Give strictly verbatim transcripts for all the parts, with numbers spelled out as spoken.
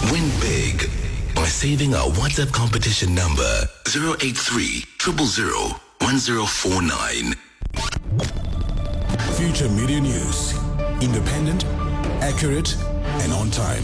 Win big by saving our WhatsApp competition number zero eight three, zero zero zero, one zero four nine. Future Media News. Independent, accurate, and on time.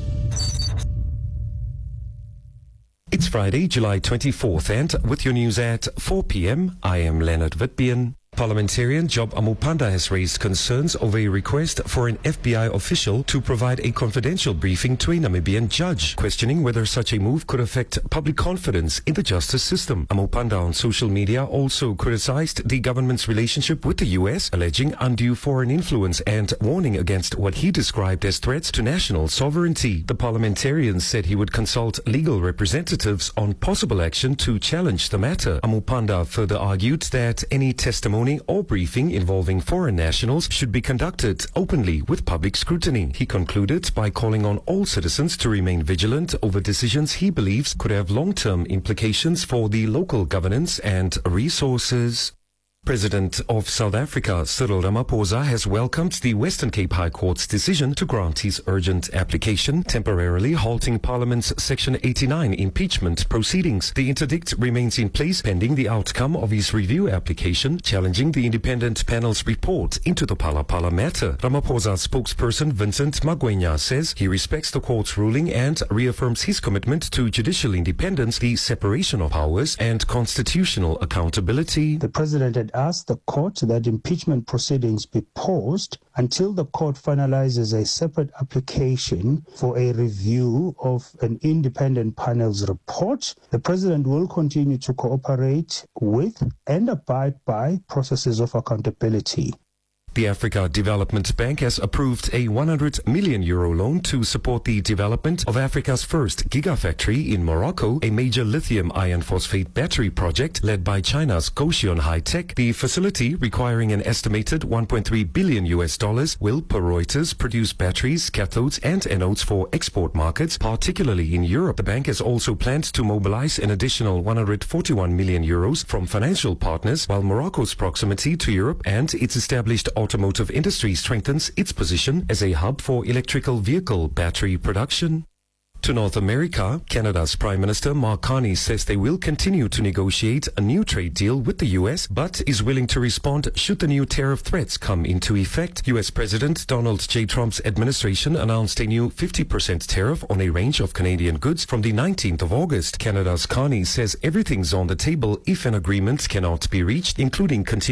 It's Friday, July twenty-fourth, and with your news at four p.m, I am Leonard Witbian. Parliamentarian Job Amupanda has raised concerns over a request for an F B I official to provide a confidential briefing to a Namibian judge, questioning whether such a move could affect public confidence in the justice system. Amupanda on social media also criticized the government's relationship with the U S, alleging undue foreign influence and warning against what he described as threats to national sovereignty. The parliamentarian said he would consult legal representatives on possible action to challenge the matter. Amupanda further argued that any testimony or briefing involving foreign nationals should be conducted openly with public scrutiny. He concluded by calling on all citizens to remain vigilant over decisions he believes could have long-term implications for the local governance and resources. President of South Africa, Cyril Ramaphosa, has welcomed the Western Cape High Court's decision to grant his urgent application, temporarily halting Parliament's Section eighty-nine impeachment proceedings. The interdict remains in place pending the outcome of his review application, challenging the independent panel's report into the Phala Phala matter. Ramaphosa's spokesperson, Vincent Magwenya, says he respects the court's ruling and reaffirms his commitment to judicial independence, the separation of powers, and constitutional accountability. The president had asked the court that impeachment proceedings be paused until the court finalizes a separate application for a review of an independent panel's report. The president will continue to cooperate with and abide by processes of accountability. The Africa Development Bank has approved a one hundred million euro loan to support the development of Africa's first gigafactory in Morocco, a major lithium iron phosphate battery project led by China's Gotion High-Tech. The facility, requiring an estimated one point three billion U S dollars, will, per Reuters, produce batteries, cathodes and anodes for export markets, particularly in Europe. The bank has also planned to mobilize an additional one hundred forty-one million euros from financial partners, while Morocco's proximity to Europe and its established automotive industry strengthens its position as a hub for electrical vehicle battery production. To North America, Canada's Prime Minister Mark Carney says they will continue to negotiate a new trade deal with the U S, but is willing to respond should the new tariff threats come into effect. U S President Donald J. Trump's administration announced a new fifty percent tariff on a range of Canadian goods from the nineteenth of August. Canada's Carney says everything's on the table if an agreement cannot be reached, including continuing